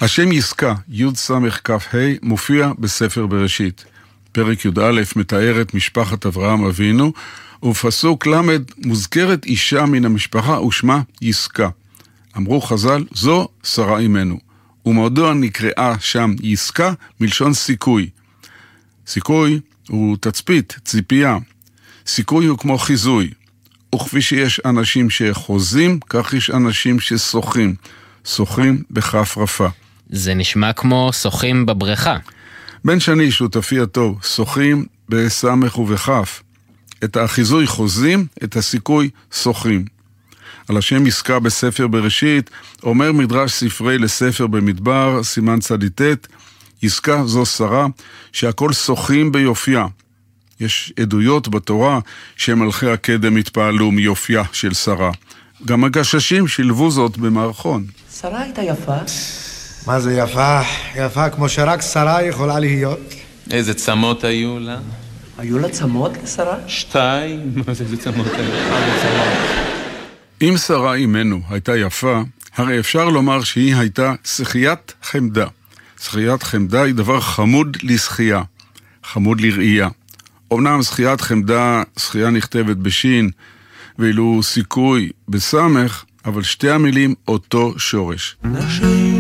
השם יסקה, י' סמך כף ה', מופיע בספר בראשית. פרק י"א מתאר את משפחת אברהם אבינו, ובפסוק למד מוזכרת אישה מן המשפחה ושמה יסקה. אמרו חז"ל, זו שרה אימנו. ומדוע נקראה שם יסקה מלשון סיכוי. סיכוי הוא תצפית, ציפייה. סיכוי הוא כמו חיזוי. וכפי שיש אנשים שחוזים, כך יש אנשים ששוחים. שוחים בכף רפה. זה נשמע כמו שוחים בבריכה. בן שני, שותפי הטוב, שוחים בסמך ובכף. את החיזוי חוזים, את הסיכוי שוחים. על השם יסקה בספר בראשית, אומר מדרש ספרי לספר במדבר, סימן צדיטת, יסקה זו שרה שהכל שוחים ביופייה. יש עדויות בתורה שמלכי הקדם התפעלו מיופייה של שרה. גם הגששים שילבו זאת במערכון. שרה הייתה יפה. מה זה יפה? יפה כמו שרק שרה יכולה להיות. איזה צמות היו לה? היו לה צמות לשרה? 2. איזה צמות היו אם שרה אימנו הייתה יפה, הרי אפשר לומר שהיא הייתה שחיית חמדה. שחיית חמדה היא דבר חמוד לשחייה, חמוד לראייה. אמנם שחיית חמדה, שחייה נכתבת בשין, ואילו סיכוי בסמך, אבל שתי המילים אותו שורש.